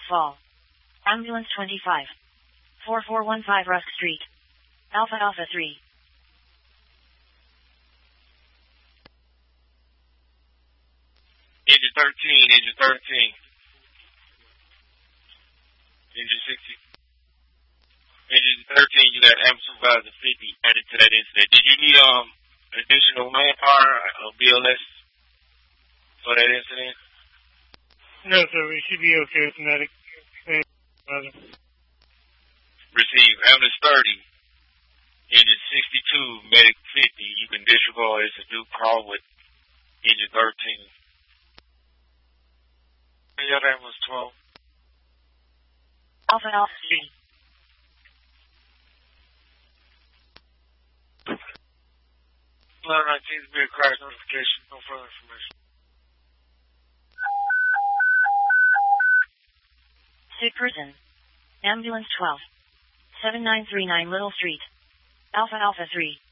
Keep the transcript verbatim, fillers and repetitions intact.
Fall. Ambulance twenty-five. four four one five Rusk Street. Alpha Alpha three. Engine thirteen, engine thirteen. Engine sixty. Engine thirteen, you got Ambulance Supervisor fifty added to that incident. Did you need um additional manpower or B L S for that incident? No, sir. We should be okay with medic. Receive Ambulance thirty, engine sixty-two, medic fifty. You can disregard as a due call with engine thirteen. And your Ambulance twelve. Alpha Alpha three. eleven nineteen is being crash notification. No further information. Sick person. Ambulance twelve. seven nine three nine Little Street. Alpha Alpha three.